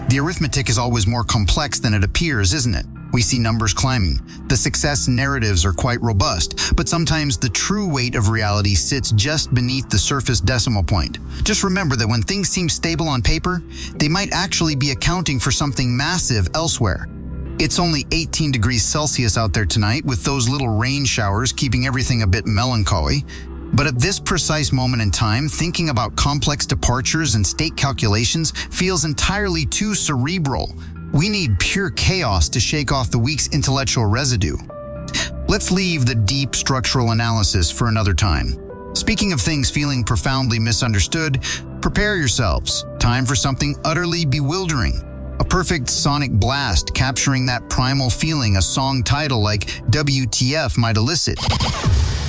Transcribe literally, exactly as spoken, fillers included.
The arithmetic is always more complex than it appears, isn't it? We see numbers climbing. The success narratives are quite robust, but sometimes the true weight of reality sits just beneath the surface decimal point. Just remember that when things seem stable on paper, they might actually be accounting for something massive elsewhere. It's only eighteen degrees Celsius out there tonight, with those little rain showers keeping everything a bit melancholy. But at this precise moment in time, thinking about complex departures and state calculations feels entirely too cerebral. We need pure chaos to shake off the week's intellectual residue. Let's leave the deep structural analysis for another time. Speaking of things feeling profoundly misunderstood, prepare yourselves. Time for something utterly bewildering. A perfect sonic blast capturing that primal feeling a song title like W T F might elicit.